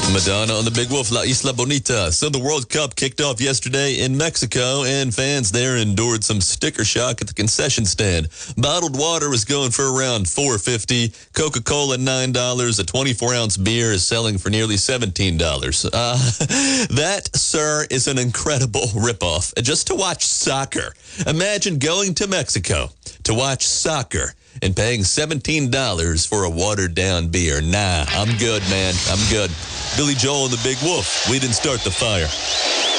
Madonna on the Big Wolf, La Isla Bonita. So the World Cup kicked off yesterday in Mexico, and fans there endured some sticker shock at the concession stand. Bottled water is going for around $4.50. Coca-Cola, $9. A 24-ounce beer is selling for nearly $17. That, sir, is an incredible ripoff. Just to watch soccer. Imagine going to Mexico to watch soccer and paying $17 for a watered-down beer. Nah, I'm good, man. I'm good. Billy Joel and the Big Wolf. We didn't start the fire.